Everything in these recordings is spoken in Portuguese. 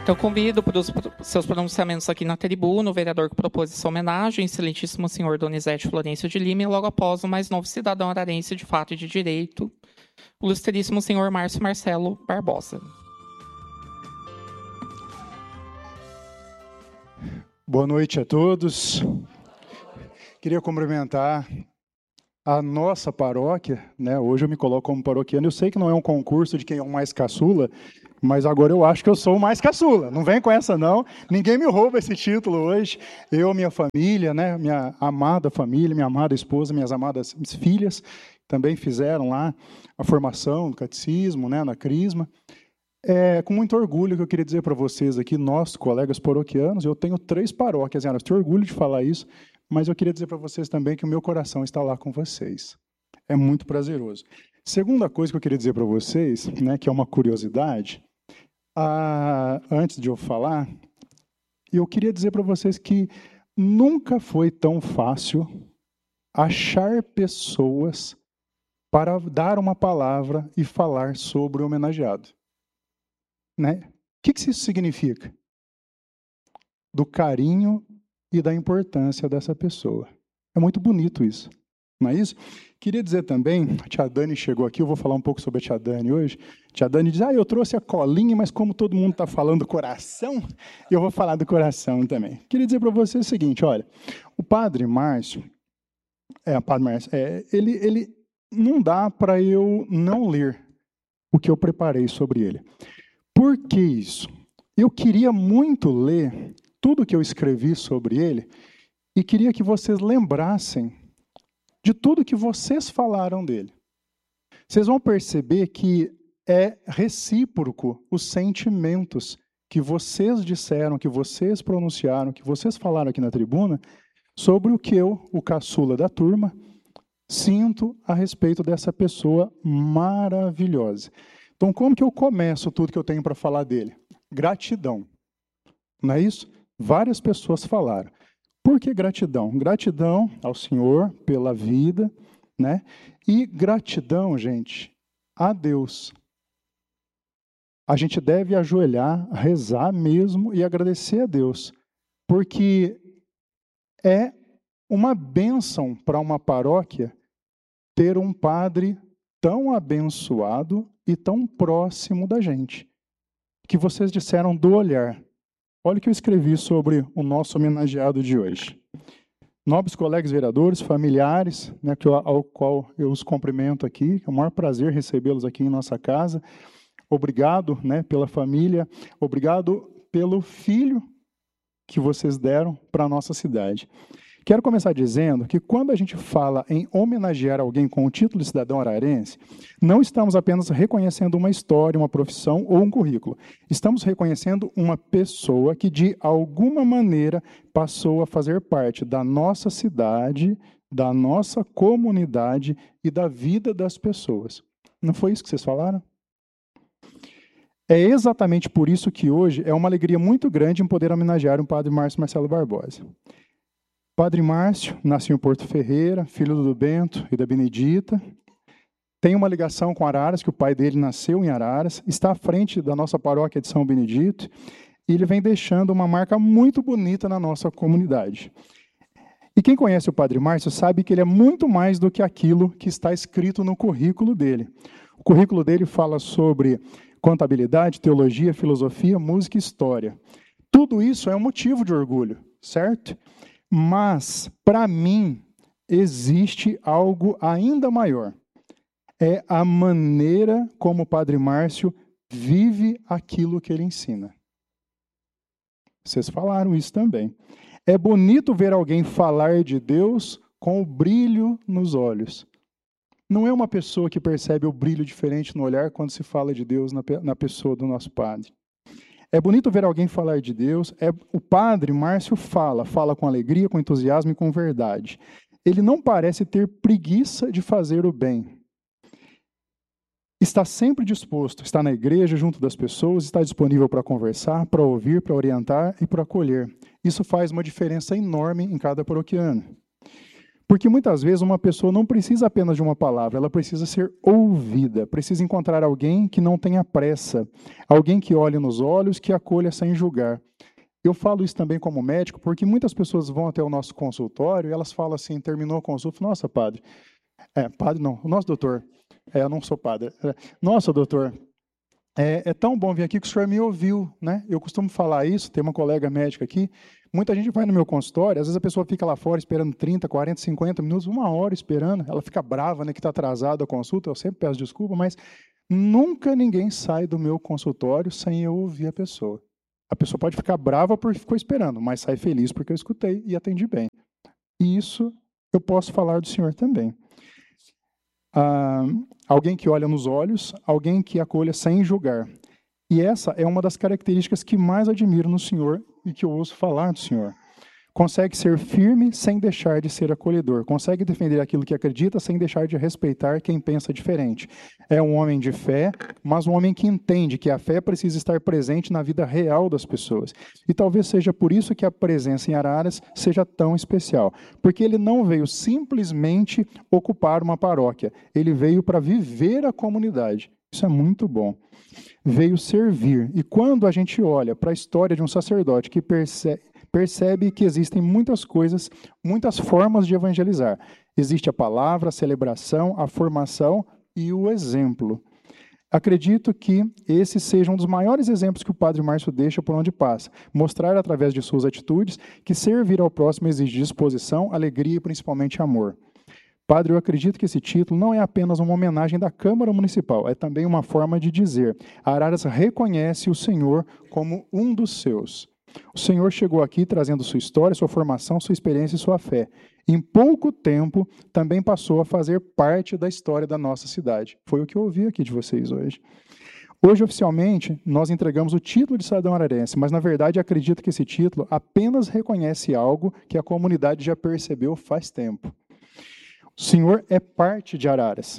Então, convido para os seus pronunciamentos aqui na tribuna o vereador que propôs essa homenagem, excelentíssimo senhor Donizete Florencio de Lima, e logo após o mais novo cidadão ararense de fato e de direito, o ilustríssimo senhor Márcio Marcelo Barbosa. Boa noite a todos. Queria cumprimentar a nossa paróquia, né? Hoje eu me coloco como paroquiano. Eu sei que não é um concurso de quem é o mais caçula, mas agora eu acho que eu sou o mais caçula. Não vem com essa, não. Ninguém me rouba esse título hoje. Eu, minha família, né? Minha amada família, minha amada esposa, minhas amadas filhas, também fizeram lá a formação do catecismo, né? Na Crisma. É com muito orgulho que eu queria dizer para vocês aqui, nós, colegas paroquianos, eu tenho 3 paróquias, eu tenho orgulho de falar isso, mas eu queria dizer para vocês também que o meu coração está lá com vocês. É muito prazeroso. Segunda coisa que eu queria dizer para vocês, né, que é uma curiosidade, antes de eu falar, eu queria dizer para vocês que nunca foi tão fácil achar pessoas para dar uma palavra e falar sobre o homenageado. Né? O que isso significa? Do carinho e da importância dessa pessoa. É muito bonito isso, não é isso? Queria dizer também, a tia Dani chegou aqui, eu vou falar um pouco sobre a tia Dani hoje. A tia Dani diz, eu trouxe a colinha, mas como todo mundo está falando do coração, eu vou falar do coração também. Queria dizer para você o seguinte, olha, o padre Márcio, ele não dá para eu não ler o que eu preparei sobre ele. Por que isso? Eu queria muito ler tudo que eu escrevi sobre ele e queria que vocês lembrassem de tudo que vocês falaram dele. Vocês vão perceber que é recíproco os sentimentos que vocês disseram, que vocês pronunciaram, que vocês falaram aqui na tribuna, sobre o que eu, o caçula da turma, sinto a respeito dessa pessoa maravilhosa. Então, como que eu começo tudo que eu tenho para falar dele? Gratidão. Não é isso? Várias pessoas falaram. Por que gratidão? Gratidão ao Senhor pela vida, né? E gratidão, gente, a Deus. A gente deve ajoelhar, rezar mesmo e agradecer a Deus, porque é uma bênção para uma paróquia ter um padre tão abençoado e tão próximo da gente, que vocês disseram do olhar. Olha o que eu escrevi sobre o nosso homenageado de hoje. Nobres colegas vereadores, familiares, né, ao qual eu os cumprimento aqui, é o maior prazer recebê-los aqui em nossa casa. Obrigado, né, pela família, obrigado pelo filho que vocês deram para a nossa cidade. Quero começar dizendo que quando a gente fala em homenagear alguém com o título de cidadão ararense, não estamos apenas reconhecendo uma história, uma profissão ou um currículo. Estamos reconhecendo uma pessoa que, de alguma maneira, passou a fazer parte da nossa cidade, da nossa comunidade e da vida das pessoas. Não foi isso que vocês falaram? É exatamente por isso que hoje é uma alegria muito grande em poder homenagear o padre Márcio Marcelo Barbosa. Padre Márcio nasceu em Porto Ferreira, filho do Bento e da Benedita. Tem uma ligação com Araras, que o pai dele nasceu em Araras. Está à frente da nossa paróquia de São Benedito. E ele vem deixando uma marca muito bonita na nossa comunidade. E quem conhece o Padre Márcio sabe que ele é muito mais do que aquilo que está escrito no currículo dele. O currículo dele fala sobre contabilidade, teologia, filosofia, música e história. Tudo isso é um motivo de orgulho, certo? Mas, para mim, existe algo ainda maior. É a maneira como o Padre Márcio vive aquilo que ele ensina. Vocês falaram isso também. É bonito ver alguém falar de Deus com o brilho nos olhos. Não é uma pessoa que percebe o brilho diferente no olhar quando se fala de Deus na pessoa do nosso Padre. É bonito ver alguém falar de Deus. O Padre Márcio fala com alegria, com entusiasmo e com verdade. Ele não parece ter preguiça de fazer o bem. Está sempre disposto, está na igreja, junto das pessoas, está disponível para conversar, para ouvir, para orientar e para acolher. Isso faz uma diferença enorme em cada paroquiano. Porque muitas vezes uma pessoa não precisa apenas de uma palavra, ela precisa ser ouvida, precisa encontrar alguém que não tenha pressa, alguém que olhe nos olhos, que acolha sem julgar. Eu falo isso também como médico, porque muitas pessoas vão até o nosso consultório e elas falam assim, terminou a consulta, nossa, padre, padre não, nosso doutor, eu não sou padre, nossa, doutor, é tão bom vir aqui que o senhor me ouviu, né? Eu costumo falar isso, tem uma colega médica aqui, muita gente vai no meu consultório, às vezes a pessoa fica lá fora esperando 30, 40, 50 minutos, 1 hora esperando, ela fica brava, né, que está atrasada a consulta, eu sempre peço desculpa, mas nunca ninguém sai do meu consultório sem eu ouvir a pessoa. A pessoa pode ficar brava porque ficou esperando, mas sai feliz porque eu escutei e atendi bem. E isso eu posso falar do senhor também. Alguém que olha nos olhos, alguém que acolha sem julgar. E essa é uma das características que mais admiro no senhor e que eu ouço falar do senhor. Consegue ser firme sem deixar de ser acolhedor. Consegue defender aquilo que acredita sem deixar de respeitar quem pensa diferente. É um homem de fé, mas um homem que entende que a fé precisa estar presente na vida real das pessoas. E talvez seja por isso que a presença em Araras seja tão especial. Porque ele não veio simplesmente ocupar uma paróquia. Ele veio para viver a comunidade. Isso é muito bom. Veio servir. E quando a gente olha para a história de um sacerdote que percebe que existem muitas coisas, muitas formas de evangelizar. Existe a palavra, a celebração, a formação e o exemplo. Acredito que esse seja um dos maiores exemplos que o Padre Márcio deixa por onde passa. Mostrar através de suas atitudes que servir ao próximo exige disposição, alegria e principalmente amor. Padre, eu acredito que esse título não é apenas uma homenagem da Câmara Municipal, é também uma forma de dizer: Araras reconhece o Senhor como um dos seus. O Senhor chegou aqui trazendo sua história, sua formação, sua experiência e sua fé. Em pouco tempo, também passou a fazer parte da história da nossa cidade. Foi o que eu ouvi aqui de vocês hoje. Hoje, oficialmente, nós entregamos o título de cidadão ararense, mas, na verdade, acredito que esse título apenas reconhece algo que a comunidade já percebeu faz tempo. O Senhor é parte de Araras.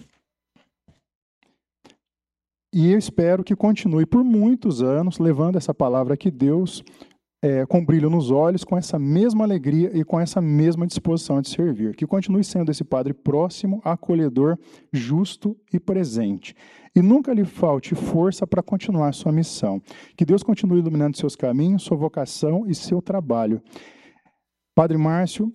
E eu espero que continue por muitos anos levando essa palavra que Deus, com brilho nos olhos, com essa mesma alegria e com essa mesma disposição de servir. Que continue sendo esse padre próximo, acolhedor, justo e presente. E nunca lhe falte força para continuar sua missão. Que Deus continue iluminando seus caminhos, sua vocação e seu trabalho. Padre Márcio,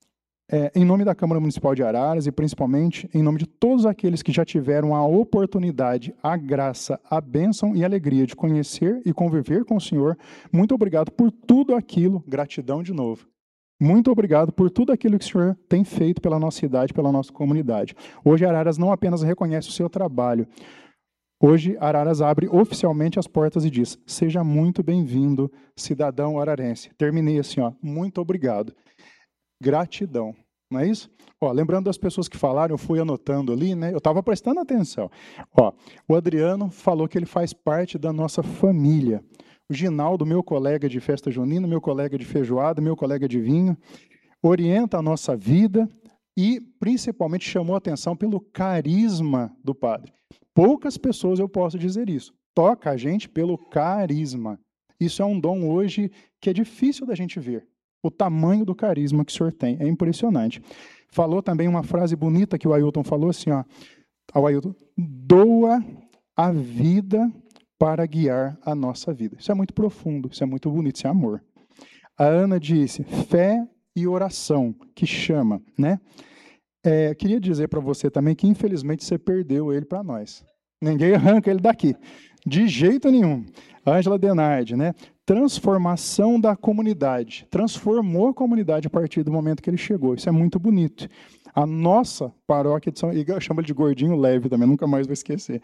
em nome da Câmara Municipal de Araras e principalmente em nome de todos aqueles que já tiveram a oportunidade, a graça, a bênção e a alegria de conhecer e conviver com o Senhor, muito obrigado por tudo aquilo, gratidão de novo. Muito obrigado por tudo aquilo que o Senhor tem feito pela nossa cidade, pela nossa comunidade. Hoje Araras não apenas reconhece o seu trabalho, hoje Araras abre oficialmente as portas e diz: seja muito bem-vindo, cidadão ararense. Terminei assim, muito obrigado. Gratidão, não é isso? Lembrando das pessoas que falaram, eu fui anotando ali, né? Eu estava prestando atenção. O Adriano falou que ele faz parte da nossa família. O Ginaldo, meu colega de festa junina, meu colega de feijoada, meu colega de vinho, orienta a nossa vida e, principalmente, chamou atenção pelo carisma do padre. Poucas pessoas eu posso dizer isso. Toca a gente pelo carisma. Isso é um dom hoje que é difícil da gente ver. O tamanho do carisma que o senhor tem. É impressionante. Falou também uma frase bonita que o Ailton falou assim, ao Ailton: doa a vida para guiar a nossa vida. Isso é muito profundo, isso é muito bonito, isso é amor. A Ana disse: fé e oração, que chama, né? Queria dizer para você também que, infelizmente, você perdeu ele para nós. Ninguém arranca ele daqui. De jeito nenhum. Ângela Denardi, né? Transformação da comunidade. Transformou a comunidade a partir do momento que ele chegou. Isso é muito bonito. A nossa paróquia de São... Eu chamo ele de gordinho leve também, nunca mais vou esquecer.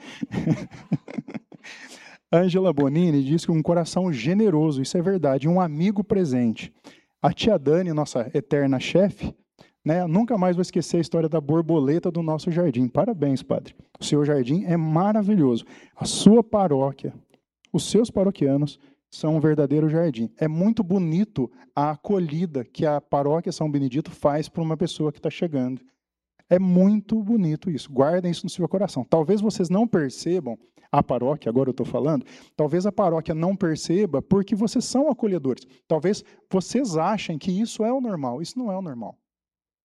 Ângela Bonini diz que um coração generoso, isso é verdade, um amigo presente. A tia Dani, nossa eterna chefe, né, nunca mais vou esquecer a história da borboleta do nosso jardim. Parabéns, padre. O seu jardim é maravilhoso. A sua paróquia, os seus paroquianos são um verdadeiro jardim. É muito bonito a acolhida que a paróquia São Benedito faz para uma pessoa que está chegando. É muito bonito isso. Guardem isso no seu coração. Talvez vocês não percebam a paróquia, agora eu estou falando, talvez a paróquia não perceba porque vocês são acolhedores. Talvez vocês achem que isso é o normal. Isso não é o normal.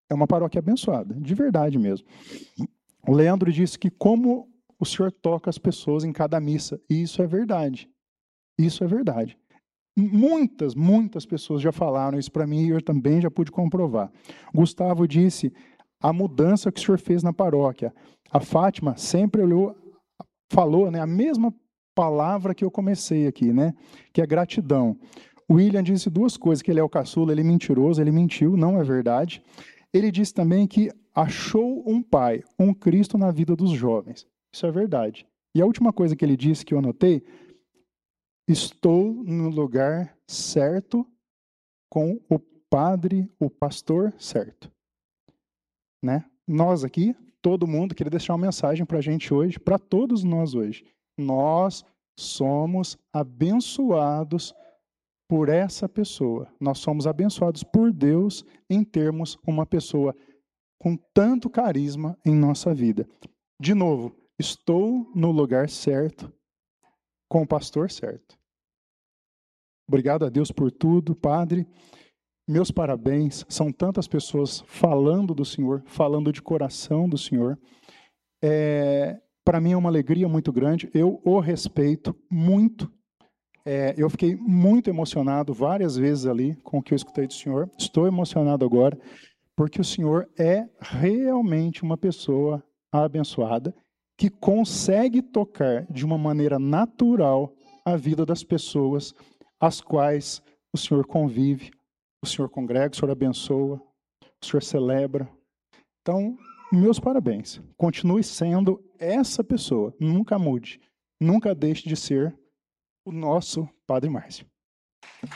É uma paróquia abençoada, de verdade mesmo. O Leandro disse que como o senhor toca as pessoas em cada missa, e isso é verdade. Isso é verdade. Muitas pessoas já falaram isso para mim e eu também já pude comprovar. Gustavo disse a mudança que o senhor fez na paróquia. A Fátima sempre falou, né, a mesma palavra que eu comecei aqui, né, que é gratidão. O William disse duas coisas, que ele é o caçula, ele é mentiroso, ele mentiu, não é verdade. Ele disse também que achou um pai, um Cristo na vida dos jovens. Isso é verdade. E a última coisa que ele disse que eu anotei: estou no lugar certo com o padre, o pastor certo. Né? Nós aqui, todo mundo, queria deixar uma mensagem para a gente hoje, para todos nós hoje. Nós somos abençoados por essa pessoa. Nós somos abençoados por Deus em termos uma pessoa com tanto carisma em nossa vida. De novo, estou no lugar certo com o pastor certo. Obrigado a Deus por tudo, Padre. Meus parabéns. São tantas pessoas falando do Senhor, falando de coração do Senhor. Para mim é uma alegria muito grande. Eu o respeito muito. Eu fiquei muito emocionado várias vezes ali com o que eu escutei do Senhor. Estou emocionado agora, porque o Senhor é realmente uma pessoa abençoada que consegue tocar de uma maneira natural a vida das pessoas as quais o Senhor convive, o Senhor congrega, o Senhor abençoa, o Senhor celebra. Então, meus parabéns. Continue sendo essa pessoa. Nunca mude. Nunca deixe de ser o nosso Padre Márcio.